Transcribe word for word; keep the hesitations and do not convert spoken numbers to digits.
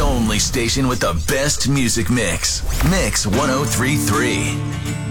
only station with the best music mix. Mix ten thirty-three.